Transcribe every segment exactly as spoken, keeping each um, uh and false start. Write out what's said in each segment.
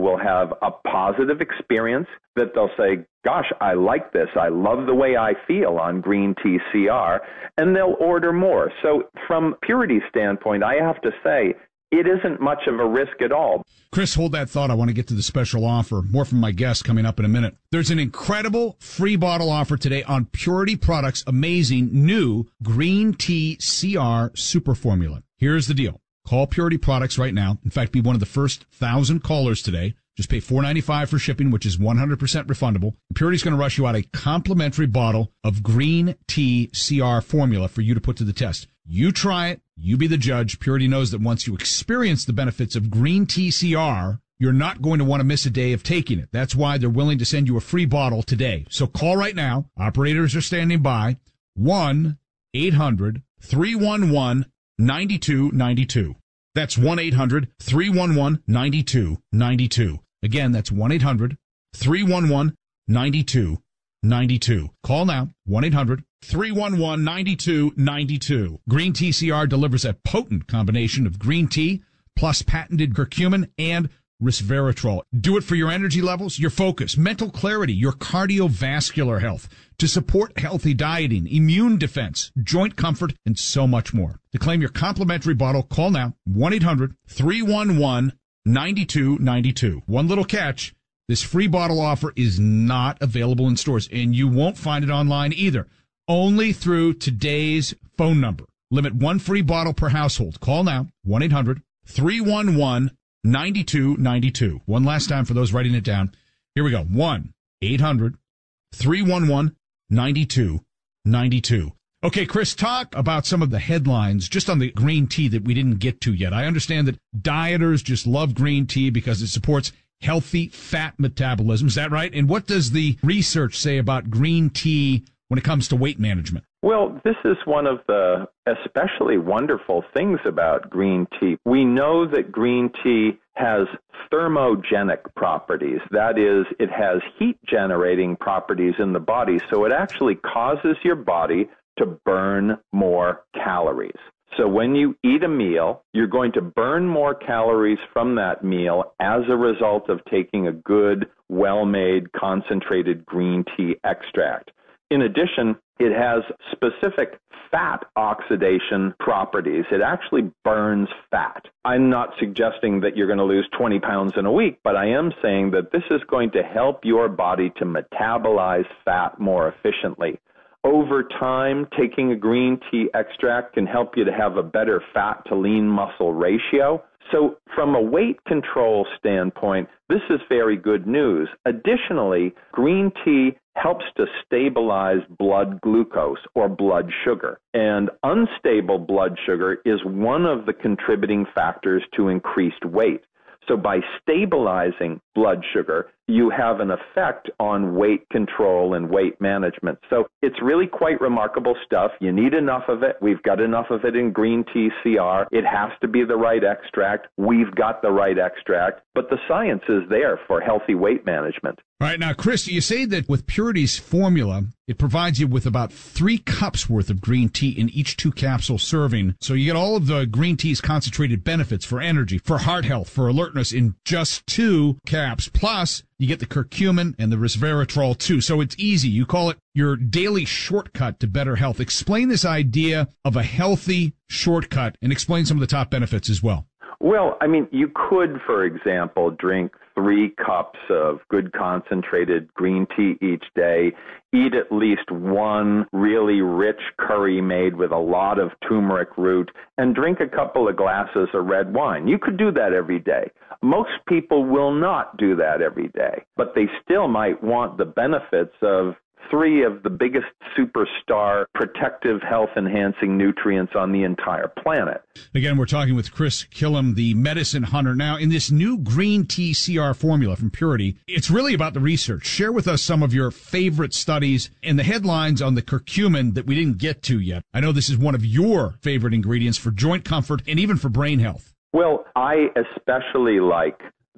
will have a positive experience that they'll say, gosh, I like this. I love the way I feel on Green Tea C R, and they'll order more. So from Purity's standpoint, I have to say, it isn't much of a risk at all. Chris, hold that thought. I want to get to the special offer. More from my guest coming up in a minute. There's an incredible free bottle offer today on Purity Products' amazing new Green Tea C R Super Formula. Here's the deal. Call Purity Products right now. In fact, be one of the first thousand callers today. Just pay four dollars and ninety-five cents for shipping, which is one hundred percent refundable. Purity's going to rush you out a complimentary bottle of Green Tea C R formula for you to put to the test. You try it. You be the judge. Purity knows that once you experience the benefits of Green Tea C R, you're not going to want to miss a day of taking it. That's why they're willing to send you a free bottle today. So call right now. Operators are standing by. one eight hundred three one one nine two nine two. That's one eight hundred three one one nine two nine two. Again, that's one eight hundred three one one nine two nine two. Call now, one eight hundred three one one nine two nine two. Green Tea C R delivers a potent combination of green tea plus patented curcumin and resveratrol. Do it for your energy levels, your focus, mental clarity, your cardiovascular health, to support healthy dieting, immune defense, joint comfort, and so much more. To claim your complimentary bottle, call now, one eight hundred three one one nine two nine two. One little catch, this free bottle offer is not available in stores, and you won't find it online either. Only through today's phone number. Limit one free bottle per household. Call now, one eight hundred three one one nine two nine two. One last time for those writing it down. Here we go. one eight hundred three one one nine two nine two. Okay, Chris, talk about some of the headlines just on the green tea that we didn't get to yet. I understand that dieters just love green tea because it supports healthy fat metabolism. Is that right? And what does the research say about green tea when it comes to weight management? Well, this is one of the especially wonderful things about green tea. We know that green tea has thermogenic properties. That is, it has heat-generating properties in the body, so it actually causes your body to burn more calories. So when you eat a meal, you're going to burn more calories from that meal as a result of taking a good, well-made, concentrated green tea extract. In addition, it has specific fat oxidation properties. It actually burns fat. I'm not suggesting that you're going to lose twenty pounds in a week, but I am saying that this is going to help your body to metabolize fat more efficiently. Over time, taking a green tea extract can help you to have a better fat to lean muscle ratio. So from a weight control standpoint, this is very good news. Additionally, green tea helps to stabilize blood glucose or blood sugar. And unstable blood sugar is one of the contributing factors to increased weight. So by stabilizing blood sugar, you have an effect on weight control and weight management. So it's really quite remarkable stuff. You need enough of it. We've got enough of it in Green Tea C R. It has to be the right extract. We've got the right extract. But the science is there for healthy weight management. All right. Now, Chris, you say that with Purity's formula, it provides you with about three cups worth of green tea in each two capsule serving. So you get all of the green tea's concentrated benefits for energy, for heart health, for alertness in just two caps. Plus, you get the curcumin and the resveratrol too. So it's easy. You call it your daily shortcut to better health. Explain this idea of a healthy shortcut and explain some of the top benefits as well. Well, I mean, you could, for example, drink three cups of good concentrated green tea each day, eat at least one really rich curry made with a lot of turmeric root, and drink a couple of glasses of red wine. You could do that every day. Most people will not do that every day, but they still might want the benefits of three of the biggest superstar protective health-enhancing nutrients on the entire planet. Again, we're talking with Chris Killam, the medicine hunter. Now, in this new Green Tea C R formula from Purity, it's really about the research. Share with us some of your favorite studies and the headlines on the curcumin that we didn't get to yet. I know this is one of your favorite ingredients for joint comfort and even for brain health. Well, I especially like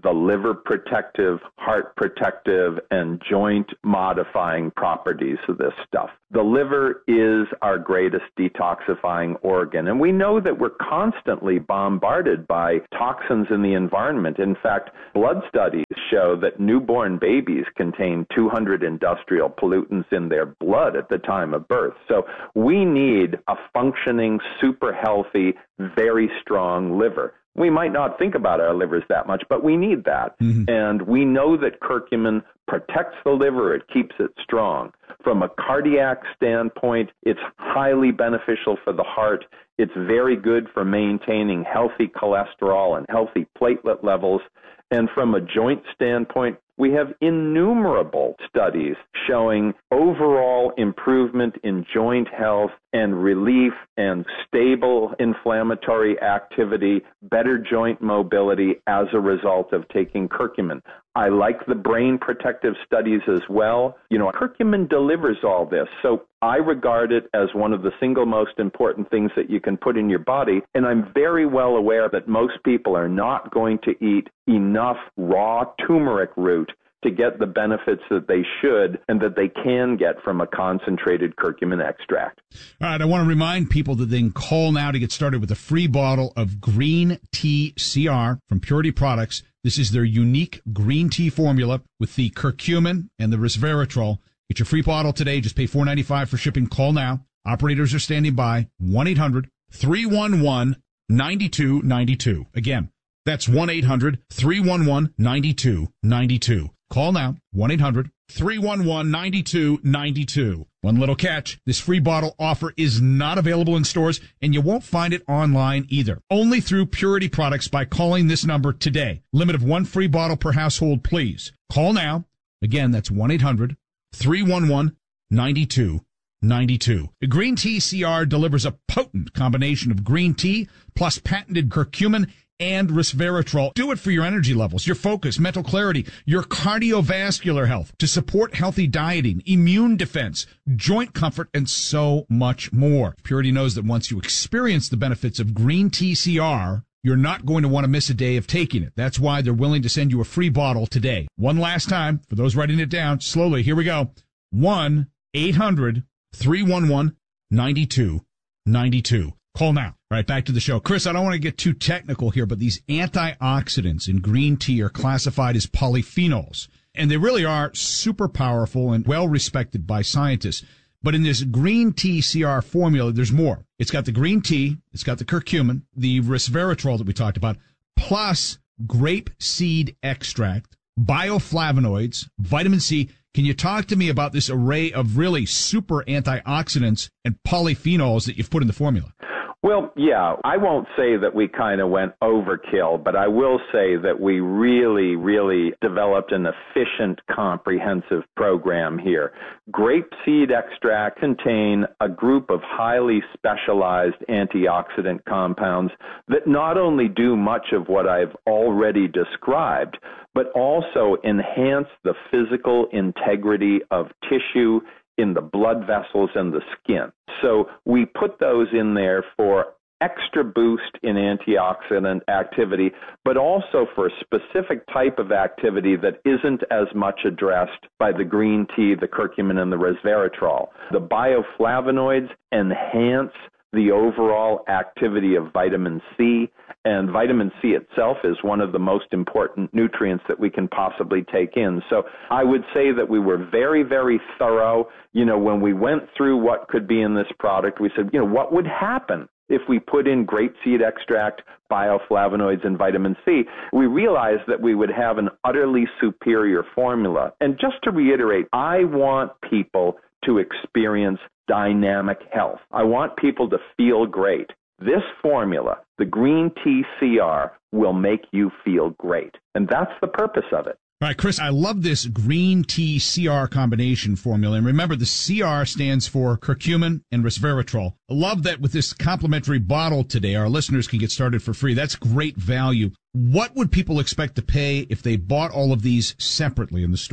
the liver protective, heart protective, and joint modifying properties of this stuff. The liver is our greatest detoxifying organ, and we know that we're constantly bombarded by toxins in the environment. In fact, blood studies show that newborn babies contain two hundred industrial pollutants in their blood at the time of birth. So we need a functioning, super healthy, very strong liver. We might not think about our livers that much, but we need that. Mm-hmm. And we know that curcumin protects the liver. It keeps it strong. From a cardiac standpoint, it's highly beneficial for the heart. It's very good for maintaining healthy cholesterol and healthy platelet levels. And from a joint standpoint, we have innumerable studies showing overall improvement in joint health and relief and stable inflammatory activity, better joint mobility as a result of taking curcumin. I like the brain protective studies as well. You know, curcumin delivers all this. So I regard it as one of the single most important things that you can put in your body. And I'm very well aware that most people are not going to eat enough raw turmeric root to get the benefits that they should and that they can get from a concentrated curcumin extract. All right, I want to remind people that they can call now to get started with a free bottle of Green Tea C R from Purity Products. This is their unique green tea formula with the curcumin and the resveratrol. Get your free bottle today. Just pay four dollars and ninety-five cents for shipping. Call now. Operators are standing by. one eight hundred three one one nine two nine two. Again, that's one eight hundred three one one nine two nine two. Call now, one eight hundred three one one nine two nine two. One little catch, this free bottle offer is not available in stores, and you won't find it online either. Only through Purity Products by calling this number today. Limit of one free bottle per household, please. Call now. Again, that's one eight hundred three one one nine two nine two. The Green Tea C R delivers a potent combination of green tea plus patented curcumin and resveratrol. Do it for your energy levels, your focus, mental clarity, your cardiovascular health, to support healthy dieting, immune defense, joint comfort, and so much more. Purity knows that once you experience the benefits of Green Tea C R, you're not going to want to miss a day of taking it. That's why they're willing to send you a free bottle today. One last time, for those writing it down, slowly, here we go. one eight hundred three one one nine two nine two. Call now. All right, back to the show. Chris, I don't want to get too technical here, but these antioxidants in green tea are classified as polyphenols, and they really are super powerful and well respected by scientists. But in this Green Tea C R formula, there's more. It's got the green tea, it's got the curcumin, the resveratrol that we talked about, plus grape seed extract, bioflavonoids, vitamin C. Can you talk to me about this array of really super antioxidants and polyphenols that you've put in the formula? Well, yeah, I won't say that we kind of went overkill, but I will say that we really, really developed an efficient, comprehensive program here. Grapeseed extract contain a group of highly specialized antioxidant compounds that not only do much of what I've already described, but also enhance the physical integrity of tissue in the blood vessels and the skin. So we put those in there for extra boost in antioxidant activity, but also for a specific type of activity that isn't as much addressed by the green tea, the curcumin, and the resveratrol. The bioflavonoids enhance the overall activity of vitamin C, and vitamin C itself is one of the most important nutrients that we can possibly take in. So I would say that we were very, very thorough. You know, when we went through what could be in this product, we said, you know, what would happen if we put in grapeseed extract, bioflavonoids, and vitamin C? We realized that we would have an utterly superior formula. And just to reiterate, I want people to experience dynamic health. I want people to feel great. This formula, the Green Tea C R, will make you feel great. And that's the purpose of it. All right, Chris, I love this Green Tea C R combination formula. And remember, the C R stands for curcumin and resveratrol. I love that with this complimentary bottle today, our listeners can get started for free. That's great value. What would people expect to pay if they bought all of these separately in the store?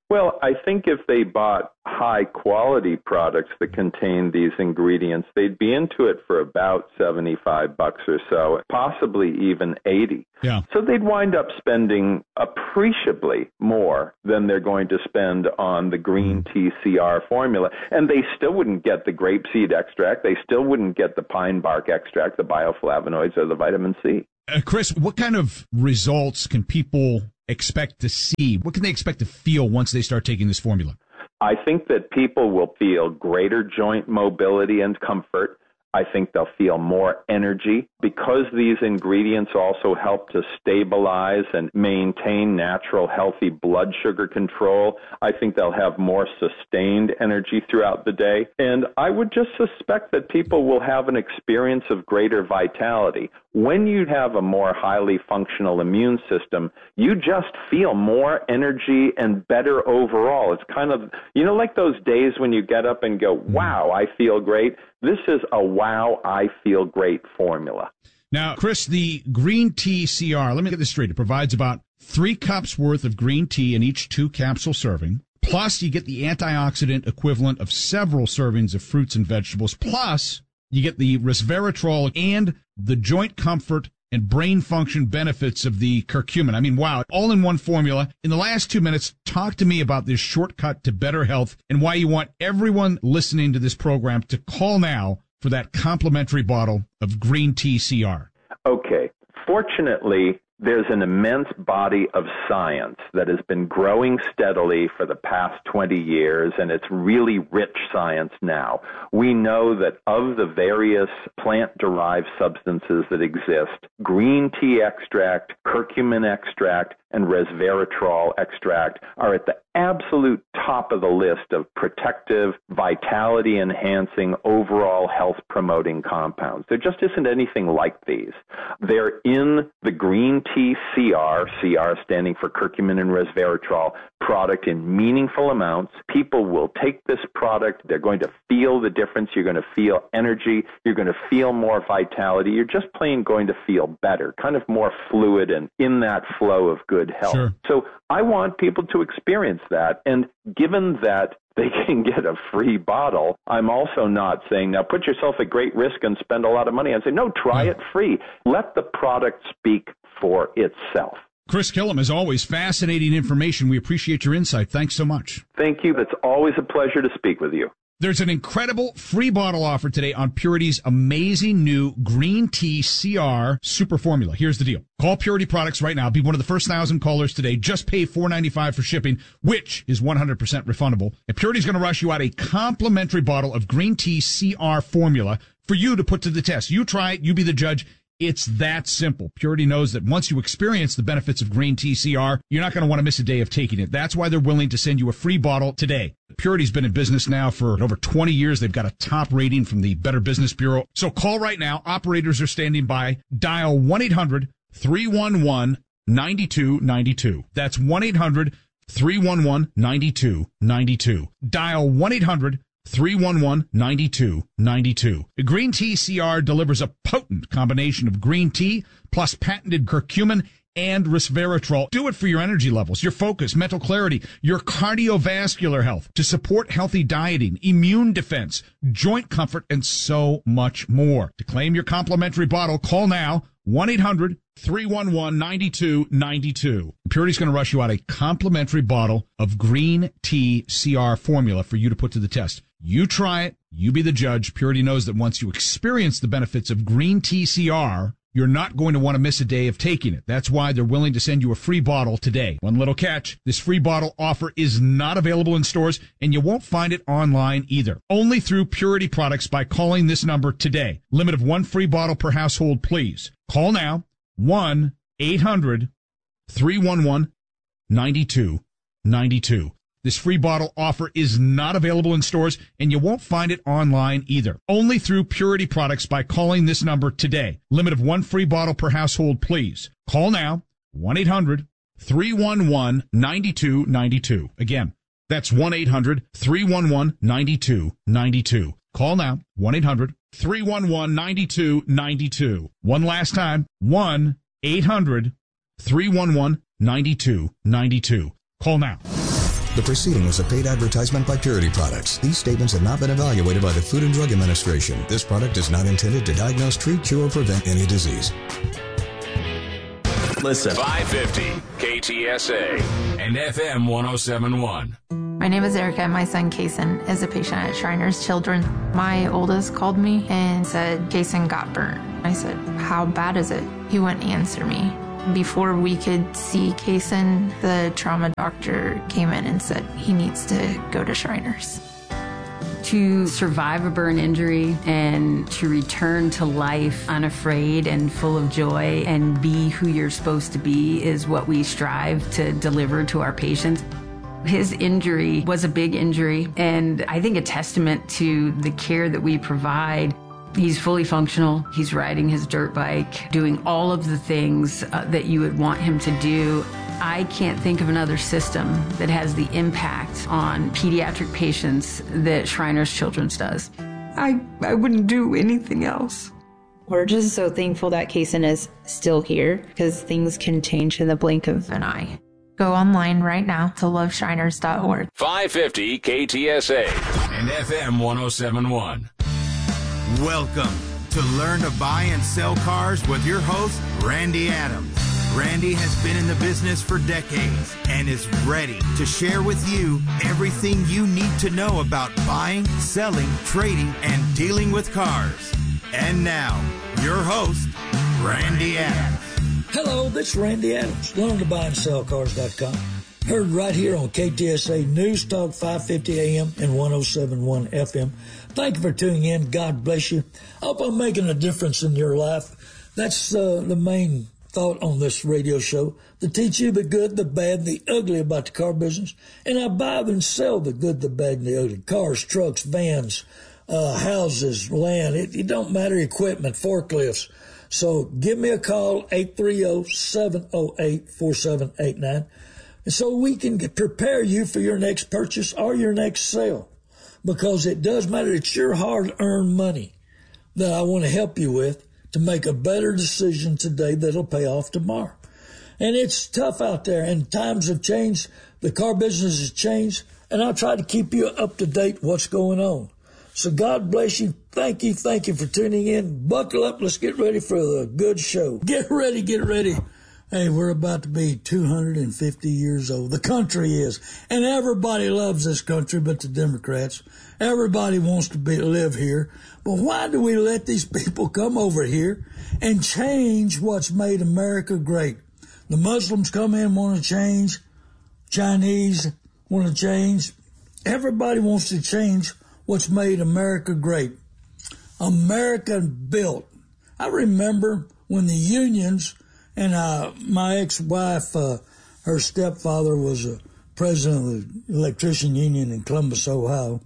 Well, I think if they bought high-quality products that contain these ingredients, they'd be into it for about seventy-five bucks or so, possibly even eighty. Yeah. So they'd wind up spending appreciably more than they're going to spend on the green tea C R formula. And they still wouldn't get the grapeseed extract. They still wouldn't get the pine bark extract, the bioflavonoids, or the vitamin C. Uh, Chris, what kind of results can people expect to see? What can they expect to feel once they start taking this formula? I think that people will feel greater joint mobility and comfort. I think they'll feel more energy because these ingredients also help to stabilize and maintain natural, healthy blood sugar control. I think they'll have more sustained energy throughout the day. And I would just suspect that people will have an experience of greater vitality. When you have a more highly functional immune system, you just feel more energy and better overall. It's kind of, you know, like those days when you get up and go, wow, I feel great. This is a wow, I feel great formula. Now, Chris, the green tea C R, let me get this straight. It provides about three cups worth of green tea in each two capsule serving. Plus, you get the antioxidant equivalent of several servings of fruits and vegetables. Plus, you get the resveratrol and the joint comfort and brain function benefits of the curcumin. I mean, wow, all in one formula. In the last two minutes, talk to me about this shortcut to better health and why you want everyone listening to this program to call now for that complimentary bottle of green tea C R. Okay. Fortunately, there's an immense body of science that has been growing steadily for the past twenty years, and it's really rich science now. We know that of the various plant-derived substances that exist, green tea extract, curcumin extract, and resveratrol extract are at the absolute top of the list of protective, vitality-enhancing, overall health-promoting compounds. There just isn't anything like these. They're in the green tea C R, C R standing for curcumin and resveratrol, product in meaningful amounts. People will take this product. They're going to feel the difference. You're going to feel energy. You're going to feel more vitality. You're just plain going to feel better, kind of more fluid and in that flow of good health. Sure. So I want people to experience that. And given that they can get a free bottle, I'm also not saying, now put yourself at great risk and spend a lot of money. I say, no, try yeah. it free. Let the product speak for itself. Chris Killam, as always, fascinating information. We appreciate your insight. Thanks so much. Thank you. It's always a pleasure to speak with you. There's an incredible free bottle offer today on Purity's amazing new green tea C R super formula. Here's the deal. Call Purity Products right now. Be one of the first thousand callers today. Just pay four dollars and ninety-five cents for shipping, which is one hundred percent refundable. And Purity's going to rush you out a complimentary bottle of green tea C R formula for you to put to the test. You try it. You be the judge. It's that simple. Purity knows that once you experience the benefits of green tea C R, you're not going to want to miss a day of taking it. That's why they're willing to send you a free bottle today. Purity's been in business now for over twenty years. They've got a top rating from the Better Business Bureau. So call right now. Operators are standing by. Dial one eight hundred three one one nine two nine two. That's one eight hundred three one one nine two nine two. Dial one eight hundred three one one nine two nine two. The Green Tea C R delivers a potent combination of green tea plus patented curcumin and resveratrol. Do it for your energy levels, your focus, mental clarity, your cardiovascular health, to support healthy dieting, immune defense, joint comfort, and so much more. To claim your complimentary bottle, call now, one eight hundred three one one nine two nine two. Purity's going to rush you out a complimentary bottle of green tea C R formula for you to put to the test. You try it. You be the judge. Purity knows that once you experience the benefits of green tea C R, you're not going to want to miss a day of taking it. That's why they're willing to send you a free bottle today. One little catch, this free bottle offer is not available in stores, and you won't find it online either. Only through Purity Products by calling this number today. Limit of one free bottle per household, please. Call now, one eight hundred three one one nine two nine two. This free bottle offer is not available in stores, and you won't find it online either. Only through Purity Products by calling this number today. Limit of one free bottle per household, please. Call now, one eight hundred three one one nine two nine two. Again, that's one eight hundred three one one nine two nine two. Call now, one eight hundred three one one nine two nine two. One last time, one eight hundred three one one nine two nine two. Call now. The preceding was a paid advertisement by Purity Products. These statements have not been evaluated by the Food and Drug Administration. This product is not intended to diagnose, treat, cure, or prevent any disease. Listen. five fifty K T S A and F M one oh seven point one. My name is Erica. My son, Kaysen, is a patient at Shriners Children. My oldest called me and said, Kaysen got burnt. I said, how bad is it? He wouldn't answer me. Before we could see Kaysen, the trauma doctor came in and said he needs to go to Shriners. To survive a burn injury and to return to life unafraid and full of joy and be who you're supposed to be is what we strive to deliver to our patients. His injury was a big injury, and I think a testament to the care that we provide. He's fully functional. He's riding his dirt bike, doing all of the things uh, that you would want him to do. I can't think of another system that has the impact on pediatric patients that Shriners Children's does. I, I wouldn't do anything else. We're just so thankful that Kaysen is still here because things can change in the blink of an eye. Go online right now to love shriners dot org. five fifty K T S A and F M one oh seven point one. Welcome to Learn to Buy and Sell Cars with your host, Randy Adams. Randy has been in the business for decades and is ready to share with you everything you need to know about buying, selling, trading, and dealing with cars. And now, your host, Randy Adams. Hello, this is Randy Adams, learn to buy and sell cars dot com. Heard right here on K T S A News Talk five fifty A M and one oh seven point one F M. Thank you for tuning in. God bless you. I hope I'm making a difference in your life. That's uh, the main thought on this radio show, to teach you the good, the bad, and the ugly about the car business. And I buy and sell the good, the bad, and the ugly. Cars, trucks, vans, uh, houses, land. It, it don't matter, equipment, forklifts. So give me a call, eight three zero, seven zero eight, four seven eight nine, and so we can get, prepare you for your next purchase or your next sale, because it does matter. It's your hard-earned money that I want to help you with to make a better decision today that'll pay off tomorrow. And it's tough out there, and times have changed. The car business has changed, and I'll try to keep you up to date what's going on. So God bless you. Thank you. Thank you for tuning in. Buckle up. Let's get ready for the good show. Get ready. Get ready. Hey, we're about to be two hundred fifty years old. The country is. And everybody loves this country but the Democrats. Everybody wants to be, live here. But why do we let these people come over here and change what's made America great? The Muslims come in, want to change. Chinese want to change. Everybody wants to change what's made America great. America built. I remember when the unions, and uh, my ex-wife, uh, her stepfather was a president of the electrician union in Columbus, Ohio.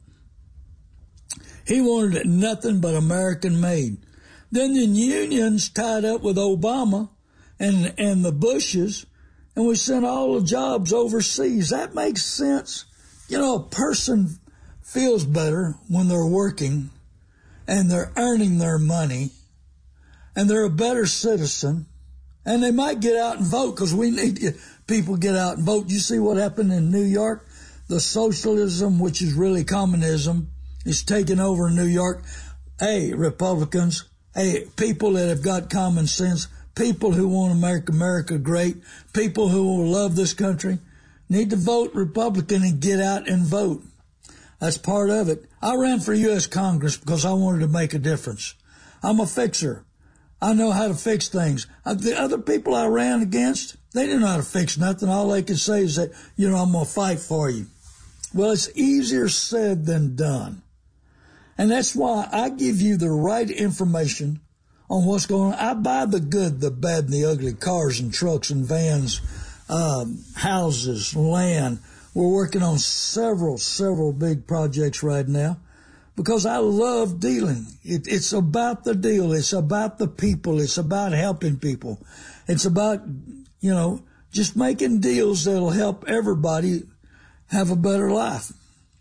He wanted it nothing but American made. Then the unions tied up with Obama and, and the Bushes, and we sent all the jobs overseas. That makes sense. You know, a person feels better when they're working and they're earning their money and they're a better citizen, and they might get out and vote, because we need to get people get out and vote. You see what happened in New York? The socialism, which is really communism, is taking over in New York. Hey, Republicans, hey, people that have got common sense, people who want to make America great, people who will love this country, need to vote Republican and get out and vote. That's part of it. I ran for U S Congress because I wanted to make a difference. I'm a fixer. I know how to fix things. The other people I ran against, they didn't know how to fix nothing. All they could say is that, you know, I'm going to fight for you. Well, it's easier said than done. And that's why I give you the right information on what's going on. I buy the good, the bad, and the ugly, cars and trucks and vans, um, houses, land. We're working on several, several big projects right now because I love dealing. It, it's about the deal. It's about the people. It's about helping people. It's about, you know, just making deals that'll help everybody have a better life.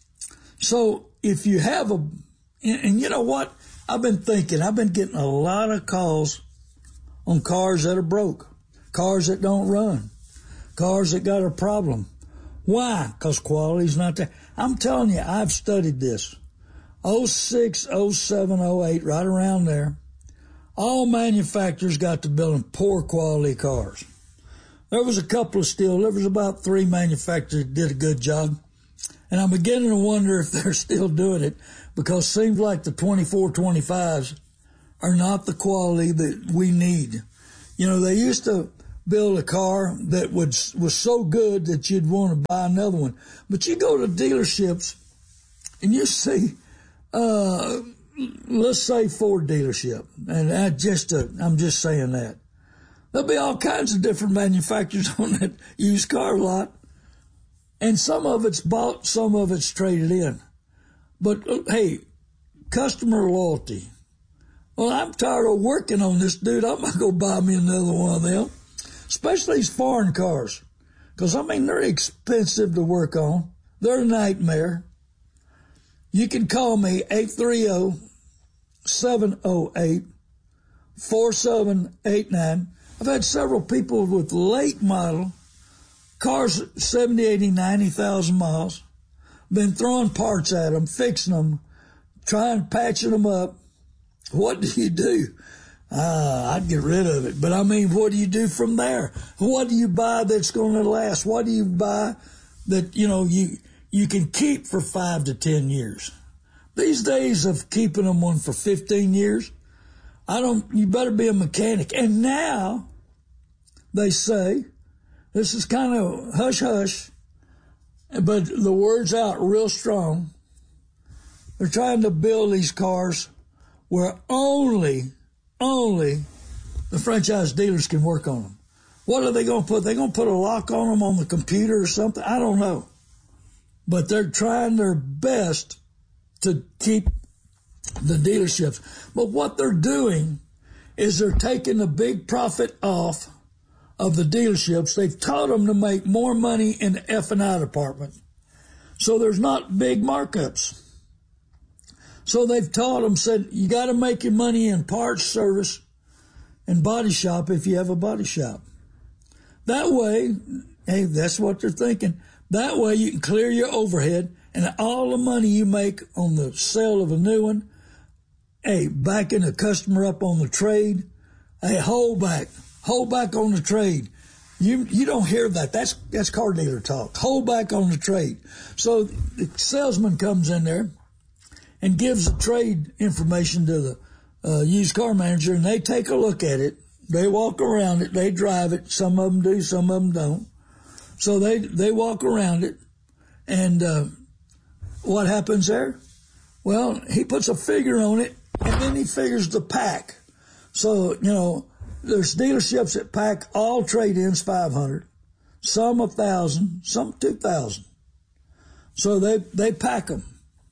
So if you have a, and, and you know what? I've been thinking, I've been getting a lot of calls on cars that are broke, cars that don't run, cars that got a problem. Why? Because quality's not there. I'm telling you, I've studied this. oh six, oh seven, oh eight, right around there. All manufacturers got to building poor quality cars. There was a couple of still, there was about three manufacturers that did a good job. And I'm beginning to wonder if they're still doing it, because it seems like the twenty-four twenty-fives are not the quality that we need. You know, they used to build a car that would, was so good that you'd want to buy another one. But you go to dealerships and you see, uh, let's say Ford dealership, and I just, uh, I'm just saying that. There'll be all kinds of different manufacturers on that used car lot. And some of it's bought, some of it's traded in. But, uh, hey, customer loyalty. Well, I'm tired of working on this, dude. I'm going to go buy me another one of them. Especially these foreign cars. Because, I mean, they're expensive to work on. They're a nightmare. You can call me eight three zero, seven zero eight, four seven eight nine. I've had several people with late model cars, seventy, eighty, ninety thousand miles, been throwing parts at them, fixing them, trying, patching them up. What do you do? Ah, I'd get rid of it. But I mean, what do you do from there? What do you buy that's going to last? What do you buy that, you know, you, you can keep for five to ten years? These days of keeping them one for fifteen years, I don't, you better be a mechanic. And now they say, this is kind of hush hush, but the word's out real strong. They're trying to build these cars where only, only the franchise dealers can work on them. What are they going to put? They're going to put a lock on them on the computer or something? I don't know. But they're trying their best to keep the dealerships. But what they're doing is they're taking the big profit off of the dealerships. They've taught them to make more money in the F and I department. So there's not big markups. So they've taught them, said, you got to make your money in parts, service, and body shop if you have a body shop. That way, hey, that's what they're thinking. That way you can clear your overhead, and all the money you make on the sale of a new one, hey, backing a customer up on the trade, hey, hold back, hold back on the trade. You you don't hear that. That's that's car dealer talk. Hold back on the trade. So the salesman comes in there and gives the trade information to the uh, used car manager, and they take a look at it. They walk around it. They drive it. Some of them do, some of them don't. So they, they walk around it, and uh, what happens there? Well, he puts a figure on it, and then he figures the pack. So, you know, there's dealerships that pack all trade-ins five hundred, some one thousand, some two thousand. So they, they pack them.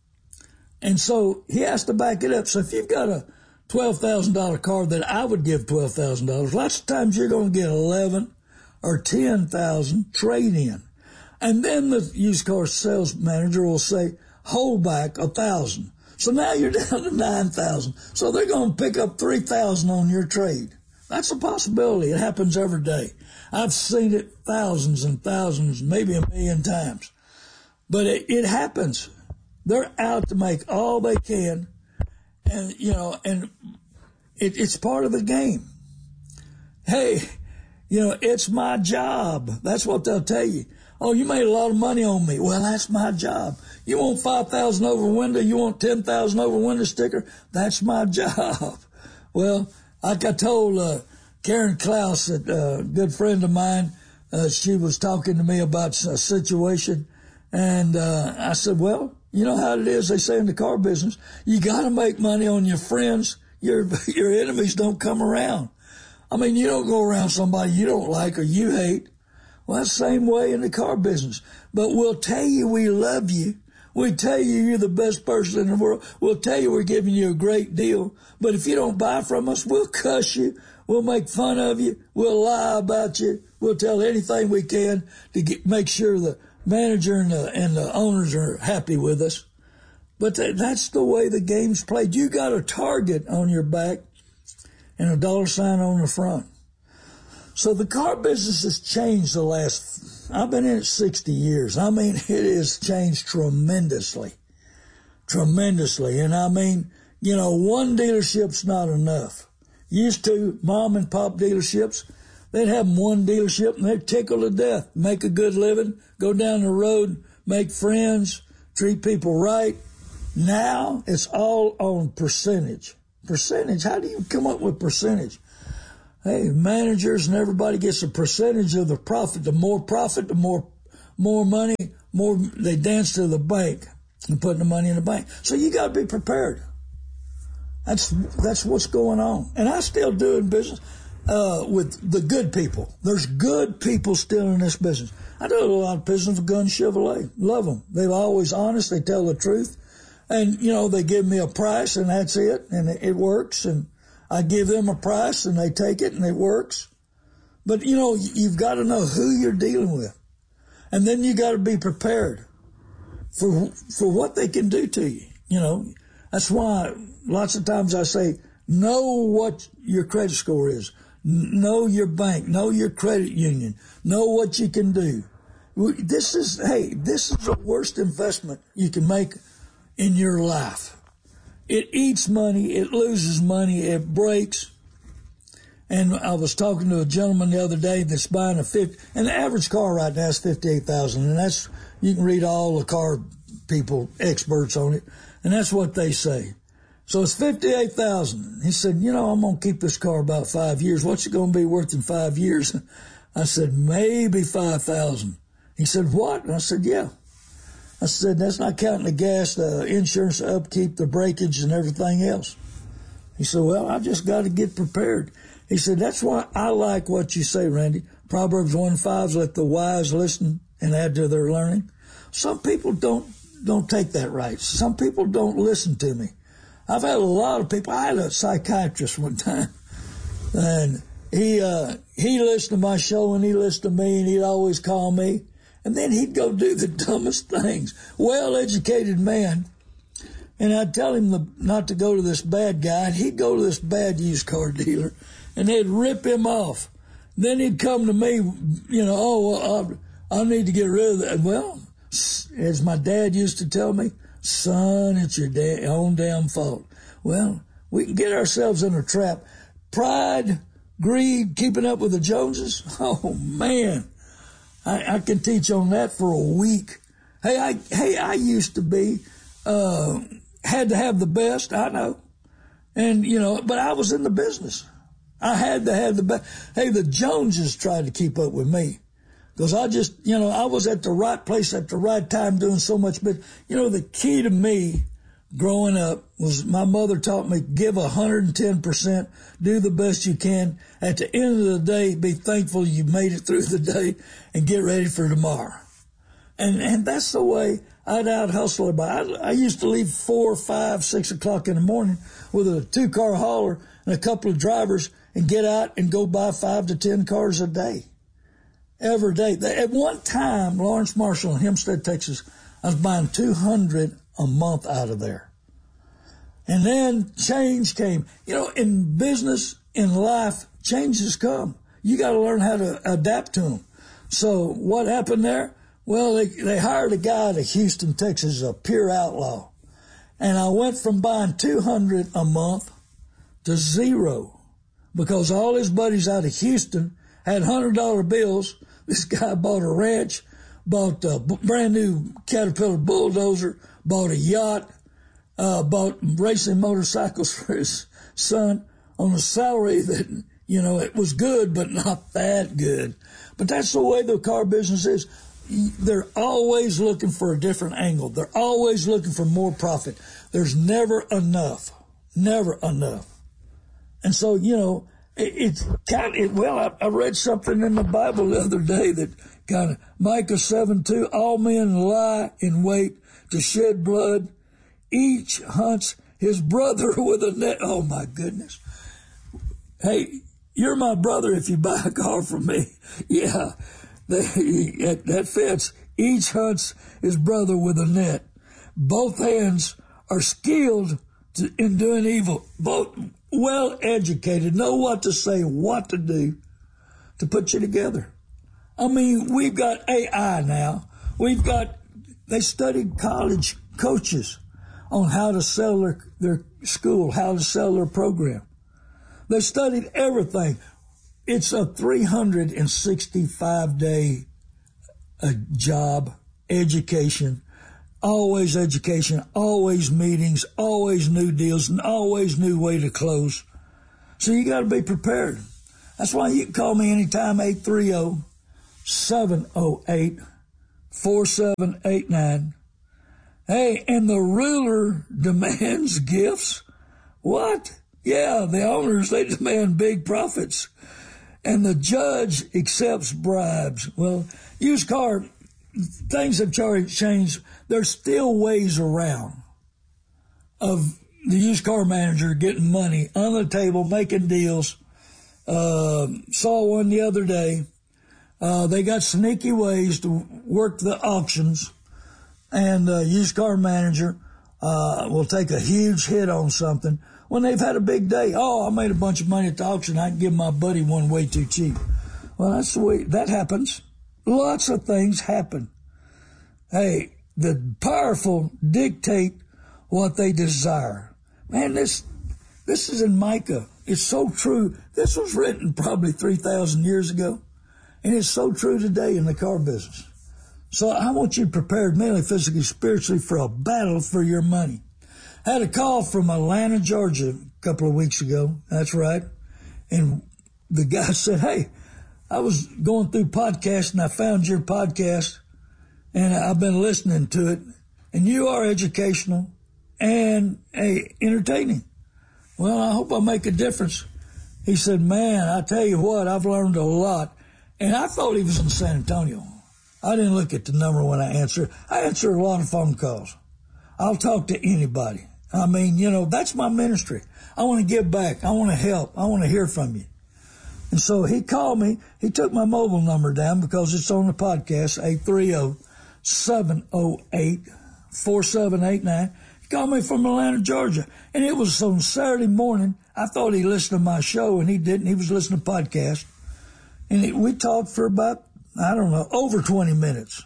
And so he has to back it up. So if you've got a twelve thousand dollars car that I would give twelve thousand dollars, lots of times you're going to get eleven or ten thousand trade-in. And then the used car sales manager will say, hold back one thousand. So now you're down to nine thousand. So they're going to pick up three thousand on your trade. That's a possibility. It happens every day. I've seen it thousands and thousands, maybe a million times. But it, it happens. They're out to make all they can, and, you know, and it, it's part of the game. Hey, you know, it's my job. That's what they'll tell you. Oh, you made a lot of money on me. Well, that's my job. You want five thousand over window? You want ten thousand over window sticker? That's my job. Well, like I told uh, Karen Klaus, a uh, good friend of mine, uh, she was talking to me about a situation, and uh, I said, well, you know how it is, they say in the car business, you got to make money on your friends. Your your enemies don't come around. I mean, you don't go around somebody you don't like or you hate. Well, that's the same way in the car business. But we'll tell you we love you. We'll tell you you're the best person in the world. We'll tell you we're giving you a great deal. But if you don't buy from us, we'll cuss you. We'll make fun of you. We'll lie about you. We'll tell anything we can to get, make sure the manager and the, and the owners are happy with us. But th- that's the way the game's played. You got a target on your back and a dollar sign on the front. So the car business has changed the last, I've been in it sixty years. I mean, it has changed tremendously, tremendously. And I mean, you know, one dealership's not enough. Used to mom and pop dealerships, they'd have one dealership and they'd tickle to death, make a good living, go down the road, make friends, treat people right. Now it's all on percentage. Percentage, how do you come up with percentage? Hey, managers and everybody gets a percentage of the profit. The more profit, the more more money, more they dance to the bank and putting the money in the bank. So you got to be prepared. That's that's what's going on. And I still do in business uh, with the good people. There's good people still in this business. I do a lot of business with Gun Chevrolet. Love them. They're always honest. They tell the truth. And, you know, they give me a price and that's it. And it, it works. And I give them a price and they take it and it works. But, you know, you've got to know who you're dealing with. And then you got to be prepared for for what they can do to you. You know, that's why lots of times I say, know what your credit score is. Know your bank. Know your credit union. Know what you can do. This is, hey, this is the worst investment you can make in your life. It eats money, it loses money, it breaks. And I was talking to a gentleman the other day that's buying a fifty, and the average car right now is fifty-eight thousand dollars, and that's, you can read all the car people, experts on it, and that's what they say. So it's fifty-eight thousand dollars. He said, you know, I'm going to keep this car about five years. What's it going to be worth in five years? I said, maybe five thousand dollars. He said, what? And I said, yeah. I said, that's not counting the gas, the insurance, the upkeep, the breakage, and everything else. He said, well, I just got to get prepared. He said, that's why I like what you say, Randy. Proverbs one five, let the wise listen and add to their learning. Some people don't don't take that right. Some people don't listen to me. I've had a lot of people. I had a psychiatrist one time, and he uh, he listened to my show, and he listened to me, and he'd always call me. And then he'd go do the dumbest things. Well-educated man. And I'd tell him the, not to go to this bad guy. And he'd go to this bad used car dealer. And they'd rip him off. Then he'd come to me, you know, oh, well, I, I need to get rid of that. Well, as my dad used to tell me, son, it's your da- own damn fault. Well, we can get ourselves in a trap. Pride, greed, keeping up with the Joneses. Oh, man. I, I can teach on that for a week. Hey, I hey, I used to be, uh, had to have the best, I know. And, you know, but I was in the business. I had to have the best. Hey, the Joneses tried to keep up with me. Because I just, you know, I was at the right place at the right time doing so much. But, you know, the key to me growing up was my mother taught me, give one hundred ten percent, do the best you can. At the end of the day, be thankful you made it through the day and get ready for tomorrow. And and that's the way I'd out hustle everybody. I, I used to leave four, five, six o'clock in the morning with a two-car hauler and a couple of drivers and get out and go buy five to ten cars a day. Every day. At one time, Lawrence Marshall in Hempstead, Texas, I was buying two hundred a month out of there. And then change came. You know, in business, in life, changes come. You got to learn how to adapt to them. So what happened there? Well, they, they hired a guy out of Houston, Texas, a pure outlaw. And I went from buying two hundred a month to zero because all his buddies out of Houston had one hundred dollar bills. This guy bought a ranch, bought a brand new Caterpillar bulldozer, bought a yacht, uh, bought racing motorcycles for his son on a salary that, you know, it was good, but not that good. But that's the way the car business is. They're always looking for a different angle. They're always looking for more profit. There's never enough. Never enough. And so, you know, it, it's kind of, it, well, I, I read something in the Bible the other day that kind of, Micah seven two, all men lie in wait to shed blood. Each hunts his brother with a net. Oh, my goodness. Hey, you're my brother if you buy a car from me. Yeah. That, that fits. Each hunts his brother with a net. Both hands are skilled to, in doing evil. Both well educated, know what to say, what to do. to put you together. I mean, we've got A I now. We've got, they studied college coaches on how to sell their, their school, how to sell their program. They studied everything. It's a three hundred sixty-five day uh, job, education, always education, always meetings, always new deals, and always new way to close. So you got to be prepared. That's why you can call me anytime, eight three zero, seven zero eight, four seven eight nine. Hey, and the ruler demands gifts. What? Yeah, the owners, they demand big profits. And the judge accepts bribes. Well, used car, things have changed. There's still ways around of the used car manager getting money on the table, making deals. Uh, saw one the other day. Uh, they got sneaky ways to work the auctions, and the used car manager uh, will take a huge hit on something when they've had a big day. Oh, I made a bunch of money at the auction. I can give my buddy one way too cheap. Well, that's the way that happens. Lots of things happen. Hey, the powerful dictate what they desire. Man, this this is in Micah. It's so true. This was written probably three thousand years ago, and it's so true today in the car business. So I want you prepared mentally, physically, spiritually for a battle for your money. I had a call from Atlanta, Georgia a couple of weeks ago. That's right. And the guy said, hey, I was going through podcasts and I found your podcast and I've been listening to it, and you are educational and hey, entertaining. Well, I hope I make a difference. He said, man, I tell you what, I've learned a lot. And I thought he was in San Antonio. I didn't look at the number when I answered. I answer a lot of phone calls. I'll talk to anybody. I mean, you know, that's my ministry. I want to give back. I want to help. I want to hear from you. And so he called me. He took my mobile number down because it's on the podcast, eight three zero, seven zero eight, four seven eight nine. He called me from Atlanta, Georgia. And it was on Saturday morning. I thought he listened to my show, and he didn't. He was listening to podcast. And it, we talked for about, I don't know, over twenty minutes.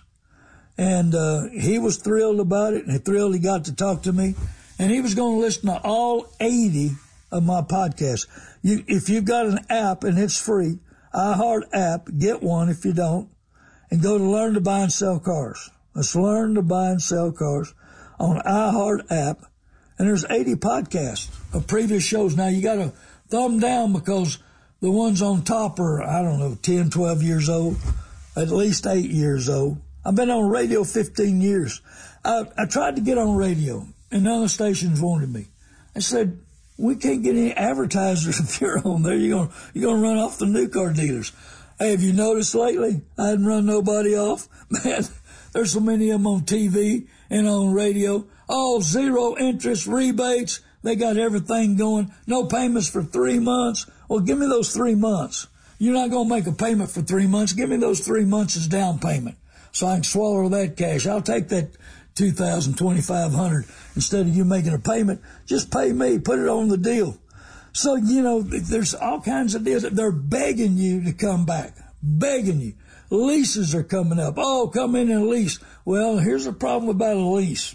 And uh, he was thrilled about it, and thrilled he got to talk to me. And he was going to listen to all eighty of my podcasts. You, if you've got an app, and it's free, iHeart app, get one if you don't, and go to Learn to Buy and Sell Cars. Let's Learn to Buy and Sell Cars on iHeart app. And there's eighty podcasts of previous shows. Now, you got to thumb down because the ones on top are, I don't know, ten, twelve years old, at least eight years old. I've been on radio fifteen years. I, I tried to get on radio, and none of the stations wanted me. I said, we can't get any advertisers if you're on there. You're going you're gonna run off the new car dealers. Hey, have you noticed lately I hadn't run nobody off? Man, there's so many of them on T V and on radio. Oh, zero interest rebates. They got everything going. No payments for three months. Well, give me those three months. You're not going to make a payment for three months. Give me those three months as down payment so I can swallow that cash. I'll take that two thousand dollars, twenty-five hundred dollars instead of you making a payment. Just pay me. Put it on the deal. So, you know, there's all kinds of deals. They're begging you to come back, begging you. Leases are coming up. Oh, come in and lease. Well, here's the problem about a lease.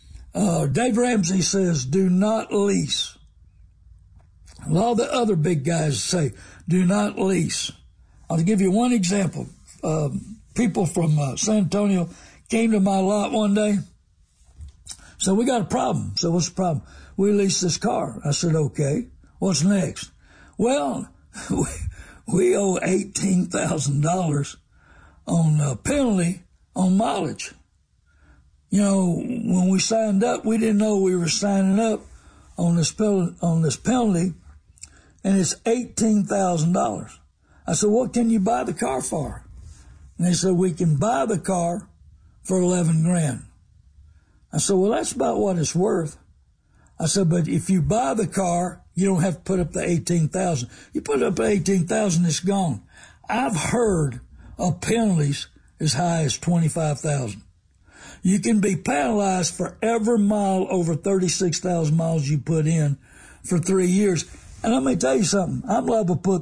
Uh, Dave Ramsey says, do not lease. A lot of the other big guys say, do not lease. I'll give you one example. Uh, people from uh, San Antonio came to my lot one day. So we got a problem. So what's the problem? We leased this car. I said, okay. What's next? Well, we, we owe eighteen thousand dollars on a penalty on mileage. You know, when we signed up, we didn't know we were signing up on this pel- on this penalty, and it's eighteen thousand dollars. I said, what can you buy the car for? And they said, we can buy the car for eleven grand. I said, well, that's about what it's worth. I said, but if you buy the car, you don't have to put up the eighteen thousand. You put up the eighteen thousand, it's gone. I've heard of penalties as high as twenty-five thousand. You can be penalized for every mile over thirty-six thousand miles you put in for three years. And let me tell you something. I'm liable to put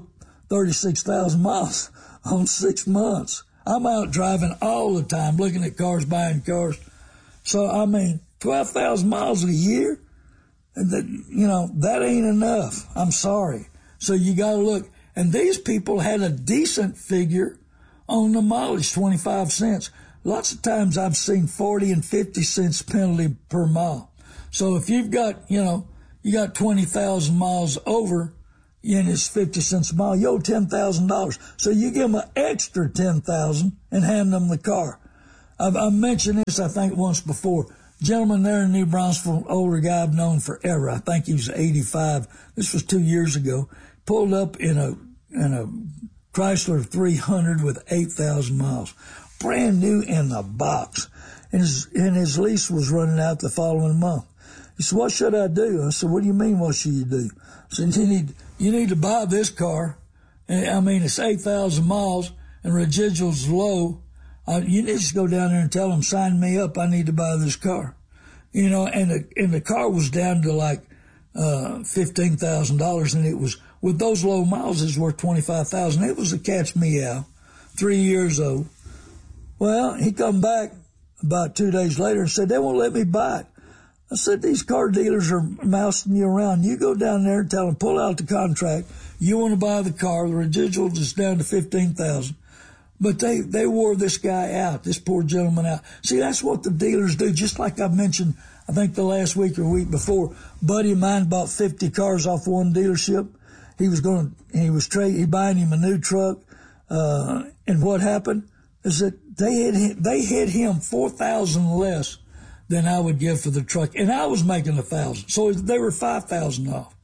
thirty-six thousand miles on six months. I'm out driving all the time, looking at cars, buying cars. So, I mean, twelve thousand miles a year, that, you know, that ain't enough. I'm sorry. So you got to look. And these people had a decent figure on the mileage, twenty-five cents. Lots of times I've seen forty and fifty cents penalty per mile. So if you've got, you know, you got twenty thousand miles over, and it's fifty cents a mile, you owe ten thousand dollars. So you give them an extra ten thousand dollars and hand them the car. I've, I've mentioned this, I think, once before. Gentleman there in New Braunfels, older guy I've known forever. I think he was eighty-five. This was two years ago. Pulled up in a in a Chrysler three hundred with eight thousand miles, brand new in the box, and his and his lease was running out the following month. He said, "What should I do?" I said, "What do you mean? What should you do?" I said, "You need you need to buy this car. And, I mean, it's eight thousand miles and residuals low. Uh, you need to just go down there and tell them, sign me up. I need to buy this car." You know, and the, and the car was down to like, uh, fifteen thousand dollars, and it was, with those low miles, it's worth twenty-five thousand dollars. It was a catch me out, three years old. Well, he come back about two days later and said, "They won't let me buy it." I said, "These car dealers are mousing you around. You go down there and tell them, pull out the contract. You want to buy the car. The residual is down to fifteen thousand dollars. But they, they wore this guy out, this poor gentleman out. See, that's what the dealers do. Just like I mentioned, I think the last week or week before, buddy of mine bought fifty cars off one dealership. He was going to, he was trade, he buying him a new truck. Uh, and what happened is that they had, hit, they hit him four thousand less than I would give for the truck. And I was making a thousand. So they were five thousand off.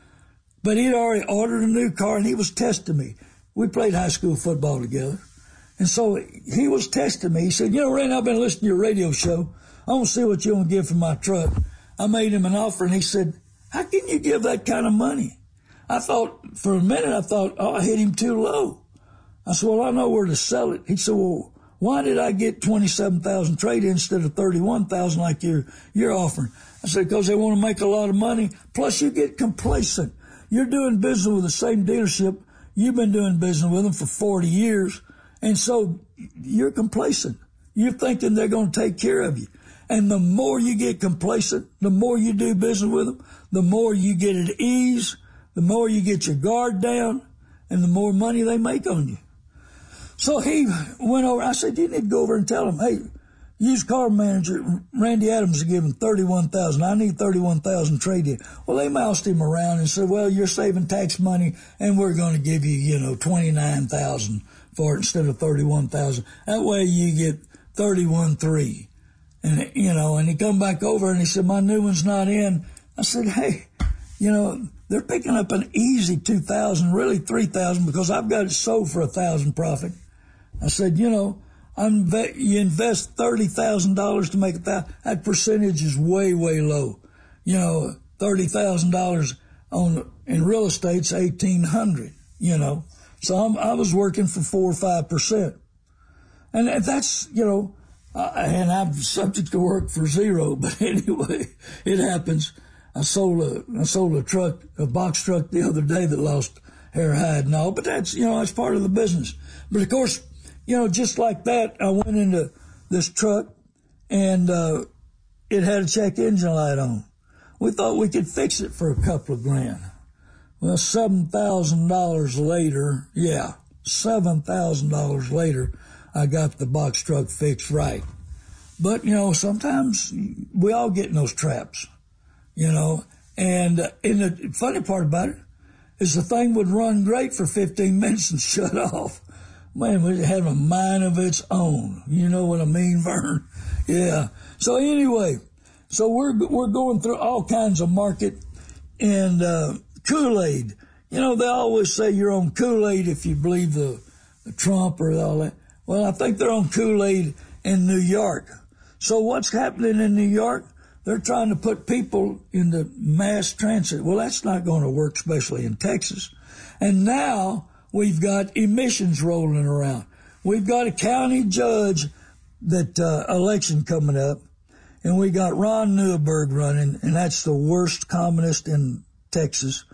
But he'd already ordered a new car and he was testing me. We played high school football together. And so he was testing me. He said, "You know, Randy, I've been listening to your radio show. I want to see what you want to give for my truck." I made him an offer and he said, "How can you give that kind of money?" I thought, for a minute, I thought, oh, I hit him too low. I said, "Well, I know where to sell it." He said, "Well, why did I get twenty-seven thousand trade-in instead of thirty-one thousand like you're, you're offering?" I said, "Because they want to make a lot of money. Plus you get complacent. You're doing business with the same dealership. You've been doing business with them for forty years. And so you're complacent. You're thinking they're going to take care of you. And the more you get complacent, the more you do business with them, the more you get at ease, the more you get your guard down, and the more money they make on you." So he went over. I said, "You need to go over and tell him, hey, used car manager Randy Adams is giving thirty-one thousand dollars. I need thirty-one thousand dollars trade-in." Well, they moused him around and said, "Well, you're saving tax money, and we're going to give you, you know, twenty-nine thousand dollars for it instead of thirty-one thousand dollars. That way you get thirty-one three. And, you know, and he come back over and he said, "My new one's not in." I said, "Hey, you know, they're picking up an easy two thousand, really three thousand, because I've got it sold for a thousand profit." I said, "You know, I'm, you invest thirty thousand dollars to make a thousand. That percentage is way, way low. You know, thirty thousand dollars on, in real estate's eighteen hundred, you know. So I'm, I was working for four or five percent. And that's, you know, uh, and I'm subject to work for zero, but anyway, it happens. I sold a, I sold a truck, a box truck the other day that lost hair, hide, and all, but that's, you know, that's part of the business. But of course, you know, just like that, I went into this truck and, uh, it had a check engine light on. We thought we could fix it for a couple of grand. Well, seven thousand dollars later, yeah, seven thousand dollars later, I got the box truck fixed right. But, you know, sometimes we all get in those traps, you know. And, uh, and the funny part about it is the thing would run great for fifteen minutes and shut off. Man, we had a mind of its own. You know what I mean, Vern? Yeah. So anyway, so we're we're going through all kinds of market and uh, Kool-Aid. You know, they always say you're on Kool-Aid if you believe the, the Trump or all that. Well, I think they're on Kool-Aid in New York. So what's happening in New York? They're trying to put people into mass transit. Well, that's not going to work, especially in Texas. And now we've got emissions rolling around. We've got a county judge that uh, election coming up, and we got Ron Neuberg running, and that's the worst communist in Texas.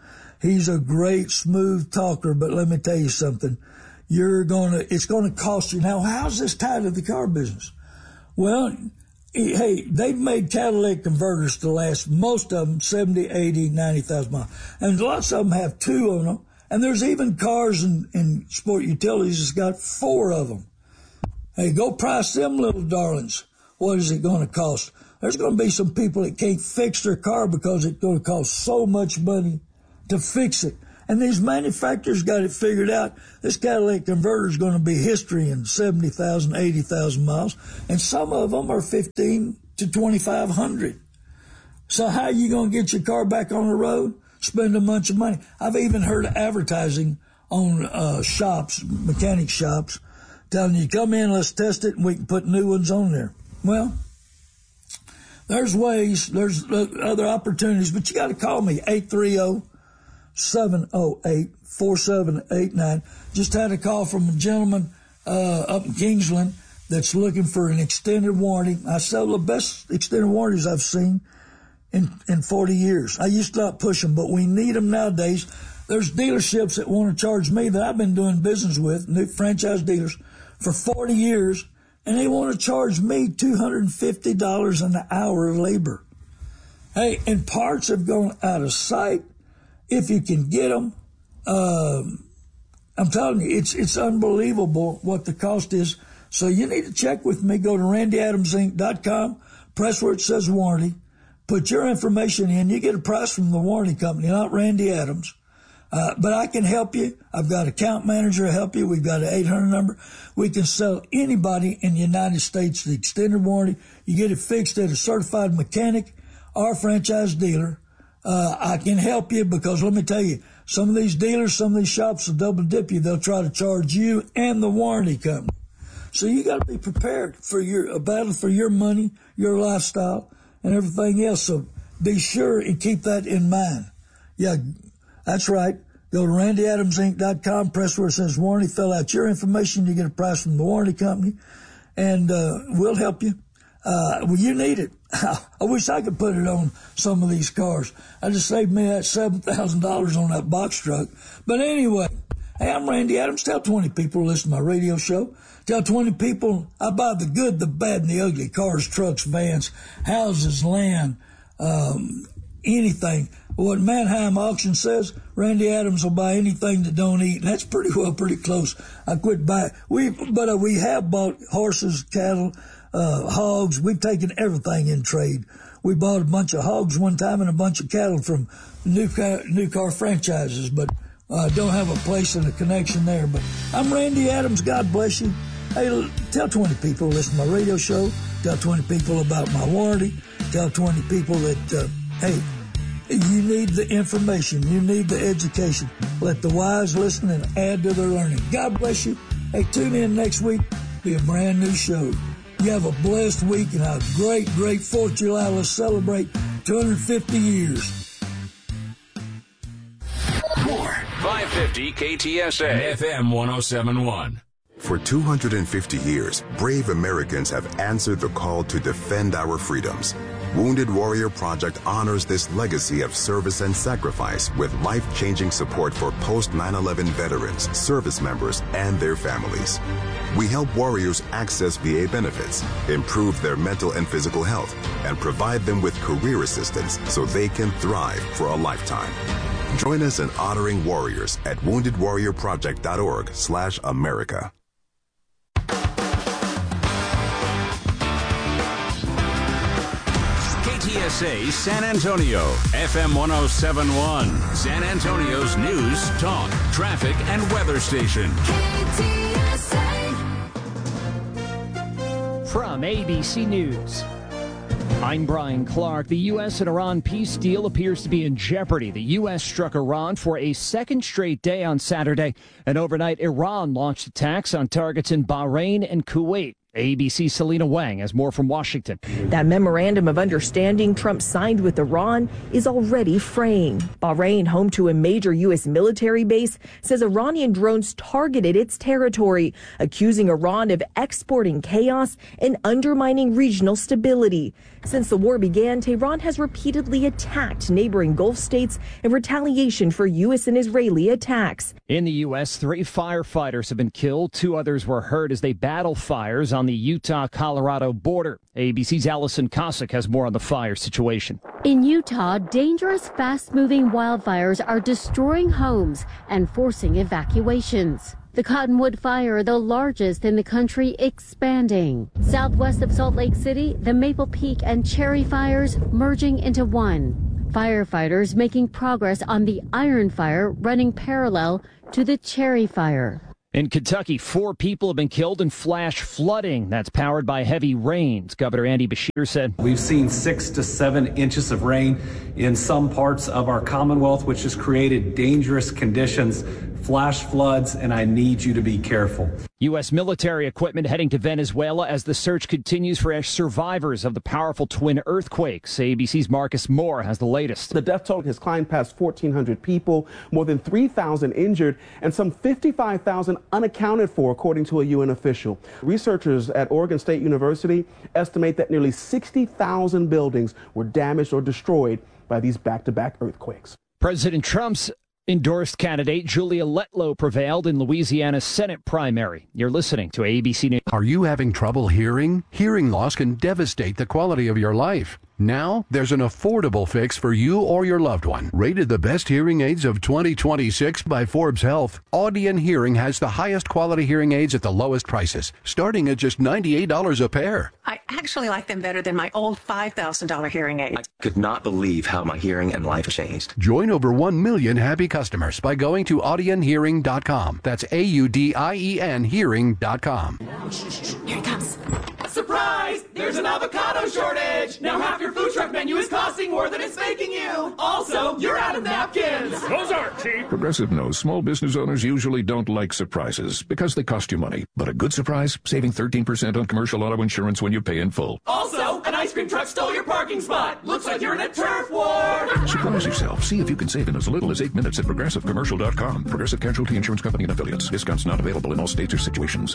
He's a great, smooth talker, but let me tell you something. You're gonna, it's gonna cost you. Now, how's this tied to the car business? Well, hey, they've made catalytic converters to last, most of them, seventy, eighty, ninety thousand miles. And lots of them have two of them. And there's even cars in, in sport utilities that's got four of them. Hey, go price them little darlings. What is it going to cost? There's going to be some people that can't fix their car because it's going to cost so much money to fix it. And these manufacturers got it figured out. This catalytic converter is going to be history in seventy thousand, eighty thousand miles. And some of them are fifteen to twenty-five hundred. So how are you going to get your car back on the road? Spend a bunch of money. I've even heard advertising on uh, shops, mechanic shops, telling you, come in, let's test it, and we can put new ones on there. Well, there's ways, there's other opportunities, but you got to call me, eight three zero, seven zero eight, four seven eight nine. Just had a call from a gentleman uh, up in Kingsland that's looking for an extended warranty. I sell the best extended warranties I've seen in, in forty years. I used to not push them, but we need them nowadays. There's dealerships that want to charge me that I've been doing business with, new franchise dealers, for forty years, and they want to charge me two hundred fifty dollars an hour of labor. Hey, and parts have gone out of sight. If you can get them, um, I'm telling you, it's it's unbelievable what the cost is. So you need to check with me. Go to randy adams inc dot com, press where it says warranty, put your information in. You get a price from the warranty company, not Randy Adams. Uh, but I can help you. I've got an account manager to help you. We've got an eight hundred number. We can sell anybody in the United States the extended warranty. You get it fixed at a certified mechanic or franchise dealer. Uh, I can help you because let me tell you, some of these dealers, some of these shops will double dip you. They'll try to charge you and the warranty company. So you got to be prepared for your, a battle for your money, your lifestyle, and everything else. So be sure and keep that in mind. Yeah, that's right. Go to randy adams inc dot com, press where it says warranty, fill out your information. You get a price from the warranty company, and uh, we'll help you. Uh, well, you need it. I wish I could put it on some of these cars. I just saved me that seven thousand dollars on that box truck. But anyway, hey, I'm Randy Adams. Tell twenty people to listen to my radio show. Tell twenty people I buy the good, the bad, and the ugly. Cars, trucks, vans, houses, land, um, anything. What Mannheim Auction says, Randy Adams will buy anything that don't eat. And that's pretty well pretty close. I quit buying. We, but uh, we have bought horses, cattle, uh, hogs. We've taken everything in trade. We bought a bunch of hogs one time and a bunch of cattle from new car, new car franchises, but uh, don't have a place and a connection there. But I'm Randy Adams. God bless you. Hey, tell twenty people to listen to my radio show. Tell twenty people about my warranty. Tell twenty people that, uh, hey, you need the information. You need the education. Let the wise listen and add to their learning. God bless you. Hey, tune in next week. Be a brand new show. You have a blessed week and a great, great fourth of July. Let's celebrate two hundred fifty years. More five fifty K T S A F M one oh seven point one. For two hundred fifty years, brave Americans have answered the call to defend our freedoms. Wounded Warrior Project honors this legacy of service and sacrifice with life-changing support for post nine eleven veterans, service members, and their families. We help warriors access V A benefits, improve their mental and physical health, and provide them with career assistance so they can thrive for a lifetime. Join us in honoring warriors at wounded warrior project dot org slash America. K T S A San Antonio, F M one oh seven point one, San Antonio's news, talk, traffic, and weather station. K T S A. From A B C News, I'm Brian Clark. The U S and Iran peace deal appears to be in jeopardy. The U S struck Iran for a second straight day on Saturday, and overnight Iran launched attacks on targets in Bahrain and Kuwait. A B C's Selena Wang has more from Washington. That memorandum of understanding Trump signed with Iran is already fraying. Bahrain, home to a major U S military base, says Iranian drones targeted its territory, accusing Iran of exporting chaos and undermining regional stability. Since the war began, Tehran has repeatedly attacked neighboring Gulf states in retaliation for U S and Israeli attacks. In the U S, three firefighters have been killed. Two others were hurt as they battle fires on the Utah-Colorado border. A B C's Allison Cossack has more on the fire situation. In Utah, dangerous, fast-moving wildfires are destroying homes and forcing evacuations. The Cottonwood Fire, the largest in the country, expanding. Southwest of Salt Lake City, the Maple Peak and Cherry fires merging into one. Firefighters making progress on the Iron Fire running parallel to the Cherry Fire. In Kentucky, four people have been killed in flash flooding that's powered by heavy rains. Governor Andy Beshear said, "We've seen six to seven inches of rain in some parts of our Commonwealth, which has created dangerous conditions, flash floods, and I need you to be careful." U S military equipment heading to Venezuela as the search continues for survivors of the powerful twin earthquakes. A B C's Marcus Moore has the latest. The death toll has climbed past fourteen hundred people, more than three thousand injured, and some fifty-five thousand unaccounted for, according to a U N official. Researchers at Oregon State University estimate that nearly sixty thousand buildings were damaged or destroyed by these back-to-back earthquakes. President Trump's endorsed candidate Julia Letlow prevailed in Louisiana's Senate primary. You're listening to A B C News. Are you having trouble hearing? Hearing loss can devastate the quality of your life. Now, there's an affordable fix for you or your loved one. Rated the best hearing aids of twenty twenty-six by Forbes Health, Audion Hearing has the highest quality hearing aids at the lowest prices, starting at just ninety-eight dollars a pair. I actually like them better than my old five thousand dollars hearing aid. I could not believe how my hearing and life changed. Join over one million happy customers by going to audion hearing dot com. That's A U D I E N hearing dot com. Here it comes. Surprise! There's an avocado shortage! Now half your food truck menu is costing more than it's making you! Also, you're out of napkins! Those aren't cheap! Progressive knows small business owners usually don't like surprises because they cost you money. But a good surprise, saving thirteen percent on commercial auto insurance when you pay in full. Also, an ice cream truck stole your parking spot! Looks like you're in a turf war! Surprise yourself. See if you can save in as little as eight minutes at progressive commercial dot com. Progressive Casualty Insurance Company and Affiliates. Discounts not available in all states or situations.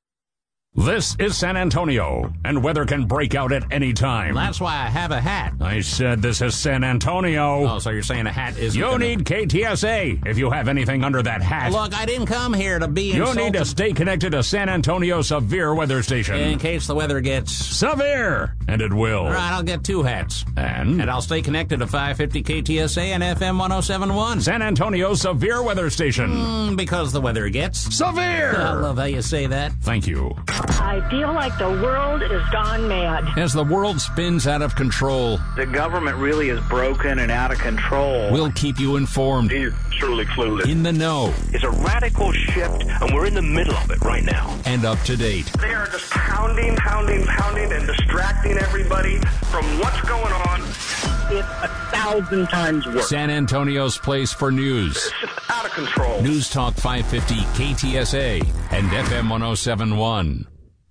This is San Antonio, and weather can break out at any time. That's why I have a hat. I said this is San Antonio. Oh, so you're saying a hat is... You gonna... need K T S A if you have anything under that hat. Look, I didn't come here to be insulted. You need to stay connected to San Antonio Severe Weather Station. In case the weather gets... severe, and it will. All right, I'll get two hats. And? And I'll stay connected to five fifty K T S A and F M one oh seven point one. San Antonio Severe Weather Station. Mm, because the weather gets... severe! I love how you say that. Thank you. I feel like the world is gone mad. As the world spins out of control, the government really is broken and out of control. We'll keep you informed. He's truly clueless. In the know. It's a radical shift, and we're in the middle of it right now. And up to date. They are just pounding, pounding, pounding, and distracting everybody from what's going on. It's a thousand times worse. San Antonio's place for news. It's just out of control. News Talk five fifty K T S A and F M one oh seven point one.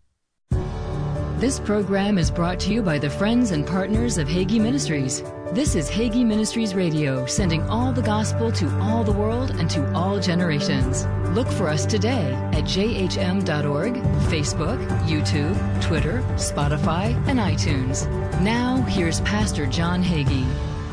This program is brought to you by the friends and partners of Hagee Ministries. This is Hagee Ministries Radio, sending all the gospel to all the world and to all generations. Look for us today at j h m dot org, Facebook, YouTube, Twitter, Spotify, and iTunes. Now, here's Pastor John Hagee.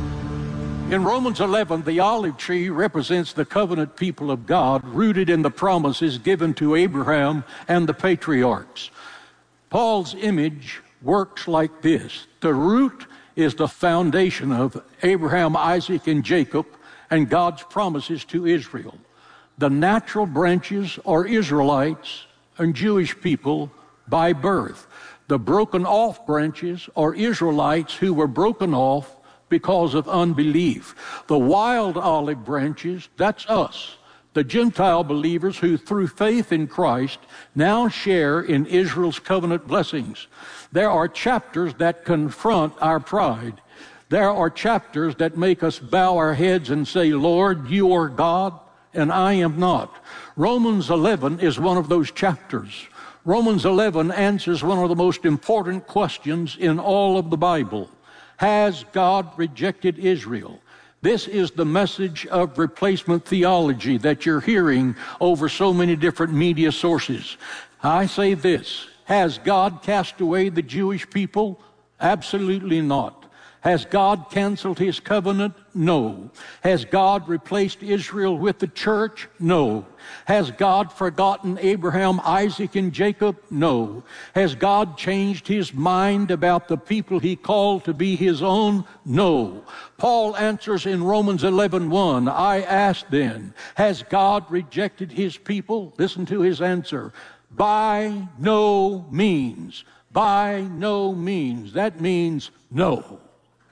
In Romans eleven, the olive tree represents the covenant people of God, rooted in the promises given to Abraham and the patriarchs. Paul's image works like this. The root is the foundation of Abraham, Isaac, and Jacob, and God's promises to Israel. The natural branches are Israelites and Jewish people by birth. The broken off branches are Israelites who were broken off because of unbelief. The wild olive branches, that's us, the Gentile believers who through faith in Christ now share in Israel's covenant blessings. There are chapters that confront our pride. There are chapters that make us bow our heads and say, Lord, you are God and I am not. Romans eleven is one of those chapters. Romans eleven answers one of the most important questions in all of the Bible. Has God rejected Israel? This is the message of replacement theology that you're hearing over so many different media sources. I say this: has God cast away the Jewish people? Absolutely not. Has God canceled his covenant? No. Has God replaced Israel with the church? No. Has God forgotten Abraham, Isaac, and Jacob? No. Has God changed his mind about the people he called to be his own? No. Paul answers in Romans eleven one, I ask then, has God rejected his people? Listen to his answer. By no means. By no means. That means no.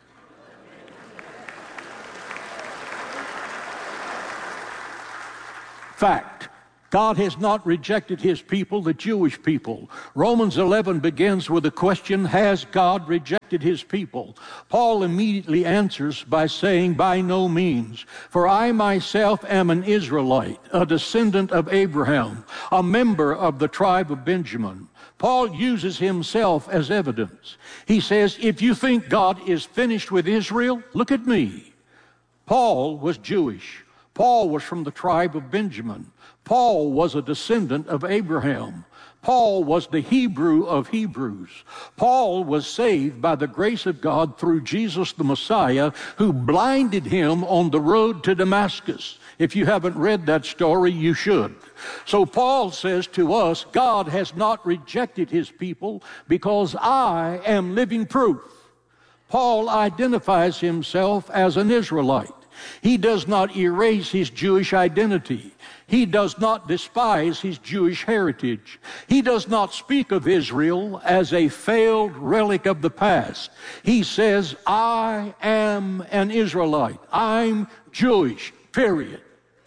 Fact. God has not rejected his people, the Jewish people. Romans eleven begins with the question, has God rejected his people? Paul immediately answers by saying, by no means. For I myself am an Israelite, a descendant of Abraham, a member of the tribe of Benjamin. Paul uses himself as evidence. He says, if you think God is finished with Israel, look at me. Paul was Jewish. Paul was from the tribe of Benjamin. Paul was a descendant of Abraham. Paul was the Hebrew of Hebrews. Paul was saved by the grace of God through Jesus the Messiah, who blinded him on the road to Damascus. If you haven't read that story, you should. So Paul says to us, God has not rejected his people because I am living proof. Paul identifies himself as an Israelite. He does not erase his Jewish identity. He does not despise his Jewish heritage. He does not speak of Israel as a failed relic of the past. He says, I am an Israelite. I'm Jewish, period.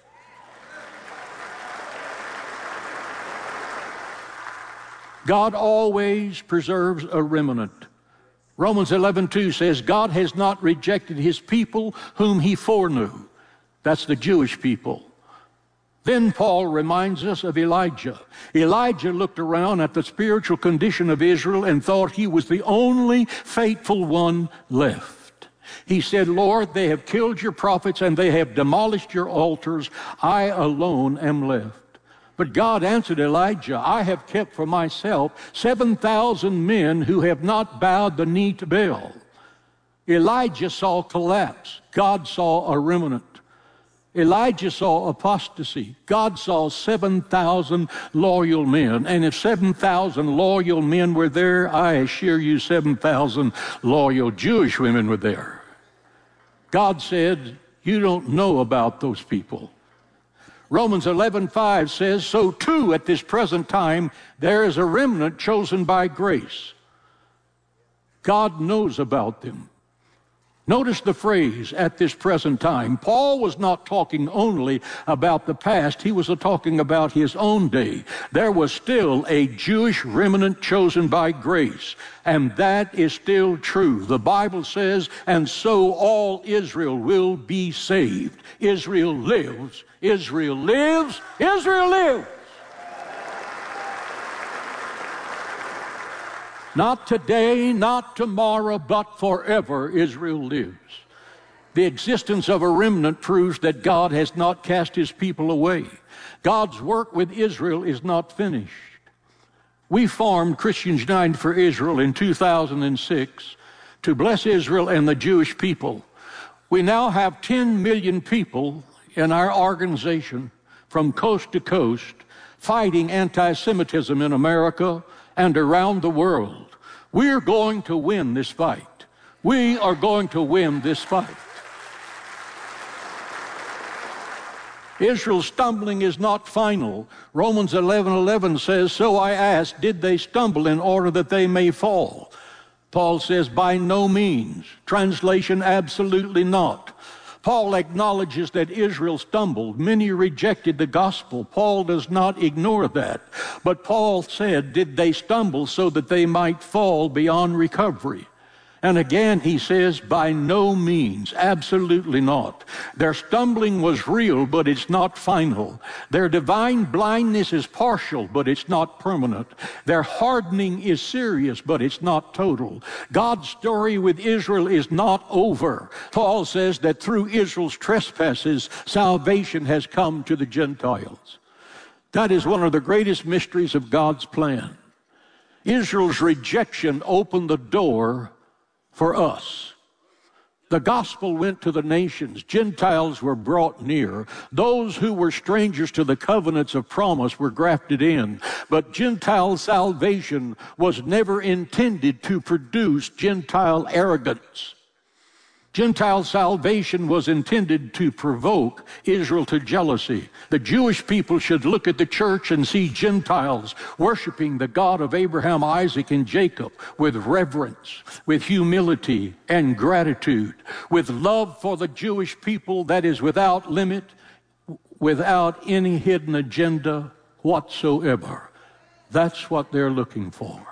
God always preserves a remnant. Romans eleven two says, God has not rejected his people whom he foreknew. That's the Jewish people. Then Paul reminds us of Elijah. Elijah looked around at the spiritual condition of Israel and thought he was the only faithful one left. He said, Lord, they have killed your prophets and they have demolished your altars. I alone am left. But God answered Elijah, I have kept for myself seven thousand men who have not bowed the knee to Baal. Elijah saw collapse. God saw a remnant. Elijah saw apostasy. God saw seven thousand loyal men. And if seven thousand loyal men were there, I assure you seven thousand loyal Jewish women were there. God said, you don't know about those people. Romans eleven five says, so too at this present time there is a remnant chosen by grace. God knows about them. Notice the phrase, at this present time. Paul was not talking only about the past. He was talking about his own day. There was still a Jewish remnant chosen by grace. And that is still true. The Bible says, and so all Israel will be saved. Israel lives. Israel lives. Israel lives. Not today, not tomorrow, but forever Israel lives. The existence of a remnant proves that God has not cast his people away. God's work with Israel is not finished. We formed Christians United for Israel in two thousand six to bless Israel and the Jewish people. We now have ten million people in our organization from coast to coast fighting anti-Semitism in America and around the world. We're going to win this fight. We are going to win this fight. Israel's stumbling is not final. Romans eleven eleven says, so I ask, did they stumble in order that they may fall? Paul says, by no means. Translation, absolutely not. Paul acknowledges that Israel stumbled. Many rejected the gospel. Paul does not ignore that. But Paul said, did they stumble so that they might fall beyond recovery? And again, he says, by no means, absolutely not. Their stumbling was real, but it's not final. Their divine blindness is partial, but it's not permanent. Their hardening is serious, but it's not total. God's story with Israel is not over. Paul says that through Israel's trespasses, salvation has come to the Gentiles. That is one of the greatest mysteries of God's plan. Israel's rejection opened the door for us. The gospel went to the nations. Gentiles were brought near. Those who were strangers to the covenants of promise were grafted in. But Gentile salvation was never intended to produce Gentile arrogance. Gentile salvation was intended to provoke Israel to jealousy. The Jewish people should look at the church and see Gentiles worshiping the God of Abraham, Isaac, and Jacob with reverence, with humility and gratitude, with love for the Jewish people that is without limit, without any hidden agenda whatsoever. That's what they're looking for.